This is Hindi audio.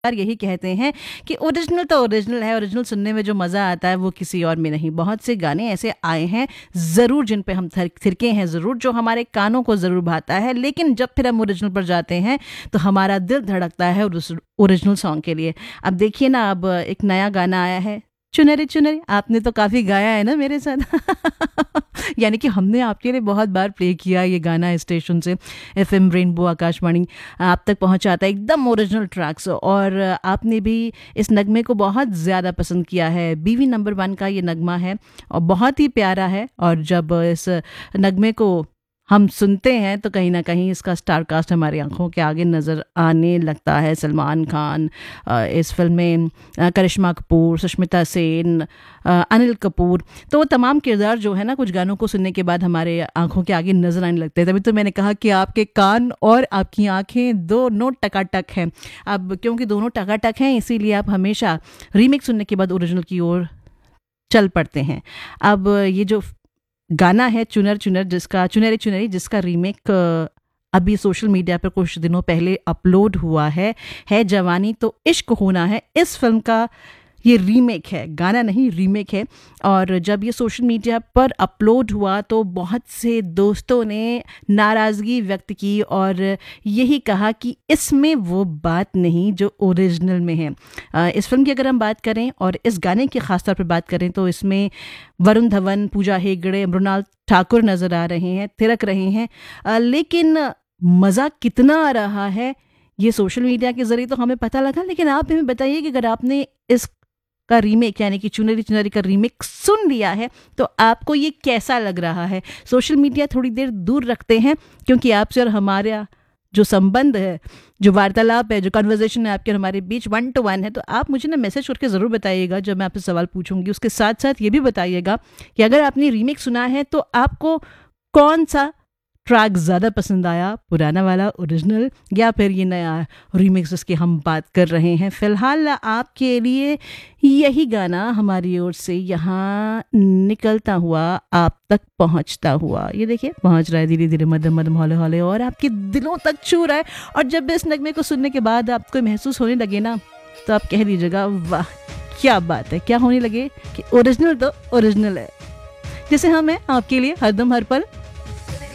यही कहते हैं कि ओरिजिनल तो ओरिजिनल है, ओरिजिनल सुनने में जो मज़ा आता है वो किसी और में नहीं। बहुत से गाने ऐसे आए हैं ज़रूर जिन पे हम थिरके हैं ज़रूर, जो हमारे कानों को ज़रूर भाता है, लेकिन जब फिर हम ओरिजिनल पर जाते हैं तो हमारा दिल धड़कता है ओरिजिनल सॉन्ग के लिए। अब देखिए ना, अब एक नया गाना आया है, चुनरी चुनरी। आपने तो काफ़ी गाया है ना मेरे साथ यानी कि हमने आपके लिए बहुत बार प्ले किया ये गाना स्टेशन से। एफएम रेनबो आकाशवाणी आप तक पहुंचाता है एकदम ओरिजिनल ट्रैक्स, और आपने भी इस नगमे को बहुत ज़्यादा पसंद किया है। बीवी नंबर 1 का ये नगमा है और बहुत ही प्यारा है। और जब इस नगमे को हम सुनते हैं तो कहीं ना कहीं इसका स्टार कास्ट हमारी आंखों के आगे नज़र आने लगता है। सलमान खान इस फिल्म में, करिश्मा कपूर, सुष्मिता सेन, अनिल कपूर, तो वो तमाम किरदार जो है ना कुछ गानों को सुनने के बाद हमारे आंखों के आगे नज़र आने लगते हैं। तभी तो मैंने कहा कि आपके कान और आपकी आंखें दोनों टकाटक हैं। अब क्योंकि दोनों टकाटक हैं इसीलिए आप हमेशा रीमेक सुनने के बाद ओरिजिनल की ओर चल पड़ते हैं। अब ये जो गाना है चुनरी चुनरी जिसका रीमेक अभी सोशल मीडिया पर कुछ दिनों पहले अपलोड हुआ है जवानी तो इश्क होना है, इस फिल्म का ये रीमेक है, गाना नहीं रीमेक है। और जब ये सोशल मीडिया पर अपलोड हुआ तो बहुत से दोस्तों ने नाराज़गी व्यक्त की और यही कहा कि इसमें वो बात नहीं जो ओरिजिनल में है। इस फिल्म की अगर हम बात करें और इस गाने की ख़ास तौर पर बात करें तो इसमें वरुण धवन, पूजा हेगड़े, मृणाल ठाकुर नज़र आ रहे हैं, थिरक रहे हैं। लेकिन मज़ा कितना आ रहा है ये सोशल मीडिया के ज़रिए तो हमें पता लगा, लेकिन आप हमें बताइए कि अगर आपने इस का रीमेक यानी कि चुनरी चुनरी का रीमेक सुन लिया है तो आपको ये कैसा लग रहा है। सोशल मीडिया थोड़ी देर दूर रखते हैं क्योंकि आपसे और हमारा जो संबंध है, जो वार्तालाप है, जो कन्वर्सेशन है आपके और हमारे बीच 1 to 1 है। तो आप मुझे ना मैसेज करके ज़रूर बताइएगा जब मैं आपसे सवाल पूछूंगी। उसके साथ साथ ये भी बताइएगा कि अगर आपने रीमेक सुना है तो आपको कौन सा ट्रैक ज़्यादा पसंद आया, पुराना वाला ओरिजिनल या फिर ये नया रीमिक्स जिसकी हम बात कर रहे हैं। फ़िलहाल आपके लिए यही गाना हमारी ओर से यहाँ निकलता हुआ आप तक पहुँचता हुआ, ये देखिए पहुँच रहा है धीरे धीरे, मध्यम मध्यम हौले हौले, और आपके दिलों तक छू रहा है। और जब इस नगमे को सुनने के बाद आपको महसूस होने लगे ना तो आप कह दीजिएगा वाह क्या बात है, क्या होने लगे कि ओरिजिनल तो ओरिजिनल है। जैसे हम हैं आपके लिए हरदम हर पल